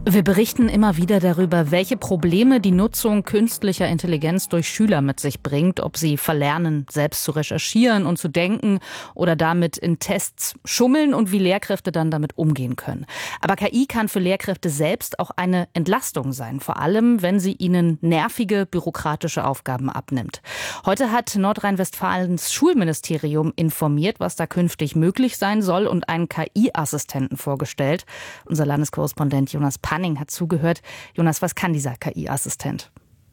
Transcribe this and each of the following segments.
Wir berichten immer wieder darüber, welche Probleme die Nutzung künstlicher Intelligenz durch Schüler mit sich bringt, ob sie verlernen, selbst zu recherchieren und zu denken oder damit in Tests schummeln und wie Lehrkräfte dann damit umgehen können. Aber KI kann für Lehrkräfte selbst auch eine Entlastung sein, vor allem wenn sie ihnen nervige bürokratische Aufgaben abnimmt. Heute hat Nordrhein-Westfalens Schulministerium informiert, was da künftig möglich sein soll und einen KI-Assistenten vorgestellt. Unser Landeskorrespondent Jonas Panning hat zugehört. Jonas, was kann dieser KI-Assistent?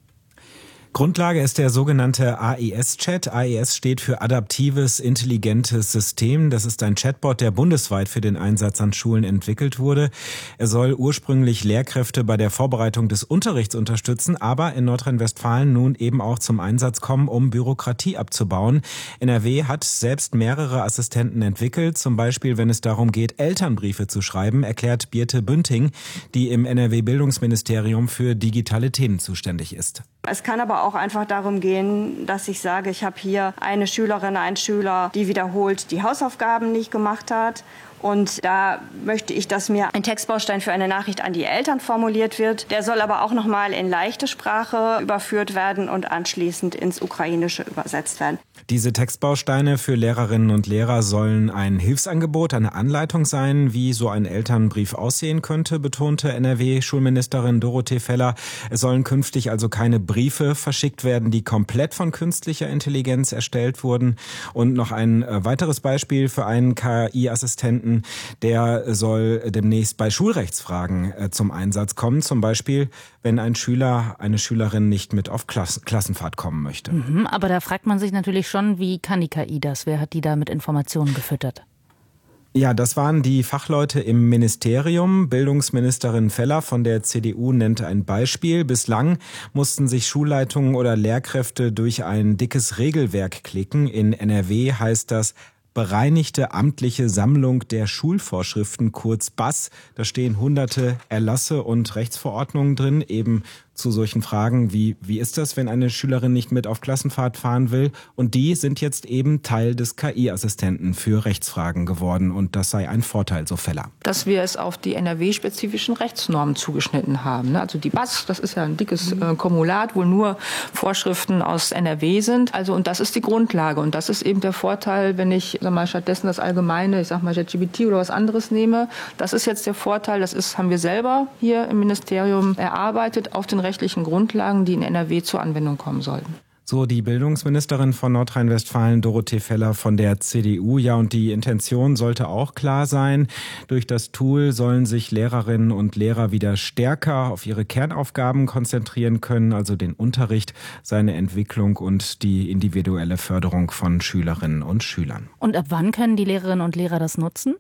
Grundlage ist der sogenannte AIS-Chat. AIS steht für Adaptives Intelligentes System. Das ist ein Chatbot, der bundesweit für den Einsatz an Schulen entwickelt wurde. Er soll ursprünglich Lehrkräfte bei der Vorbereitung des Unterrichts unterstützen, aber in Nordrhein-Westfalen nun eben auch zum Einsatz kommen, um Bürokratie abzubauen. NRW hat selbst mehrere Assistenten entwickelt, zum Beispiel wenn es darum geht, Elternbriefe zu schreiben, erklärt Birte Bunting, die im NRW-Bildungsministerium für digitale Themen zuständig ist. Es kann aber auch einfach darum gehen, dass ich sage, ich habe hier eine Schülerin, einen Schüler, die wiederholt die Hausaufgaben nicht gemacht hat. Und da möchte ich, dass mir ein Textbaustein für eine Nachricht an die Eltern formuliert wird. Der soll aber auch nochmal in leichte Sprache überführt werden und anschließend ins Ukrainische übersetzt werden. Diese Textbausteine für Lehrerinnen und Lehrer sollen ein Hilfsangebot, eine Anleitung sein, wie so ein Elternbrief aussehen könnte, betonte NRW-Schulministerin Dorothee Feller. Es sollen künftig also keine Briefe verschickt werden, die komplett von künstlicher Intelligenz erstellt wurden. Und noch ein weiteres Beispiel für einen KI-Assistenten, der soll demnächst bei Schulrechtsfragen zum Einsatz kommen. Zum Beispiel, wenn ein Schüler, eine Schülerin nicht mit auf Klassenfahrt kommen möchte. Aber da fragt man sich natürlich schon, wie kann die KI das? Wer hat die da mit Informationen gefüttert? Ja, das waren die Fachleute im Ministerium. Bildungsministerin Feller von der CDU nennt ein Beispiel. Bislang mussten sich Schulleitungen oder Lehrkräfte durch ein dickes Regelwerk klicken. In NRW heißt das bereinigte amtliche Sammlung der Schulvorschriften, kurz BASS. Da stehen hunderte Erlasse und Rechtsverordnungen drin, eben zu solchen Fragen wie ist das, wenn eine Schülerin nicht mit auf Klassenfahrt fahren will? Und die sind jetzt eben Teil des KI-Assistenten für Rechtsfragen geworden. Und das sei ein Vorteil, so Feller. Dass wir es auf die NRW-spezifischen Rechtsnormen zugeschnitten haben. Also die BASS, das ist ja ein dickes Kumulat, wo nur Vorschriften aus NRW sind. Also und das ist die Grundlage. Und das ist eben der Vorteil, wenn ich stattdessen das Allgemeine, ich sag mal ChatGPT oder was anderes nehme. Das ist jetzt der Vorteil, haben wir selber hier im Ministerium erarbeitet auf den rechtlichen Grundlagen, die in NRW zur Anwendung kommen sollten. So die Bildungsministerin von Nordrhein-Westfalen, Dorothee Feller von der CDU. Ja, und die Intention sollte auch klar sein. Durch das Tool sollen sich Lehrerinnen und Lehrer wieder stärker auf ihre Kernaufgaben konzentrieren können, also den Unterricht, seine Entwicklung und die individuelle Förderung von Schülerinnen und Schülern. Und ab wann können die Lehrerinnen und Lehrer das nutzen?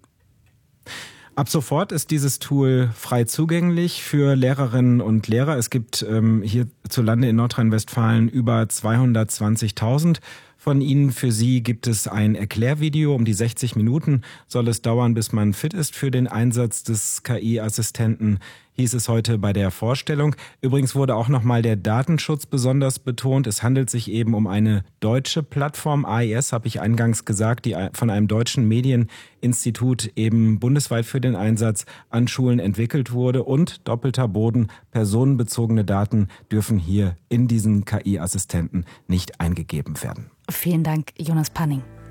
Ab sofort ist dieses Tool frei zugänglich für Lehrerinnen und Lehrer. Es gibt hierzulande in Nordrhein-Westfalen über 220.000 von ihnen. Für sie gibt es ein Erklärvideo. Um die 60 Minuten soll es dauern, bis man fit ist für den Einsatz des KI-Assistenten, hieß es heute bei der Vorstellung. Übrigens wurde auch nochmal der Datenschutz besonders betont. Es handelt sich eben um eine deutsche Plattform. AIS, habe ich eingangs gesagt, die von einem deutschen Medieninstitut eben bundesweit für den Einsatz an Schulen entwickelt wurde. Und doppelter Boden, personenbezogene Daten dürfen hier in diesen KI-Assistenten nicht eingegeben werden. Vielen Dank, Jonas Panning.